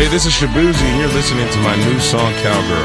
Hey, this is Shabuzi, and you're listening to my new song, Cowgirl.